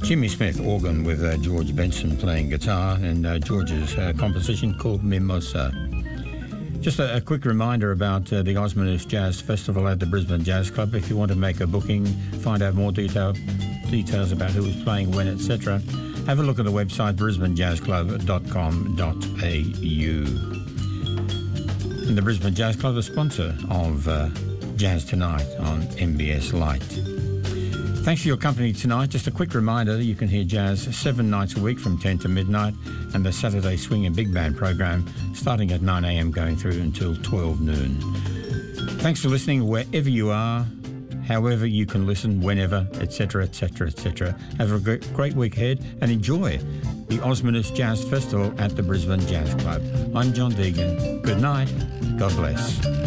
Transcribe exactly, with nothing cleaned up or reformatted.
Jimmy Smith, organ, with uh, George Benson playing guitar, and uh, George's uh, composition called Mimosa. Just a, a quick reminder about uh, the Osmondist Jazz Festival at the Brisbane Jazz Club. If you want to make a booking, find out more detail, details about who is playing when, et cetera, have a look at the website brisbane jazz club dot com dot a u. And the Brisbane Jazz Club is a sponsor of uh, Jazz Tonight on M B S Lite. Thanks for your company tonight. Just a quick reminder that you can hear jazz seven nights a week from ten to midnight, and the Saturday Swing and Big Band program starting at nine a m going through until twelve noon. Thanks for listening wherever you are, however you can listen, whenever, et cetera, et cetera, et cetera. Have a great, great week ahead and enjoy the Osmondist Jazz Festival at the Brisbane Jazz Club. I'm John Deegan. Good night. God bless.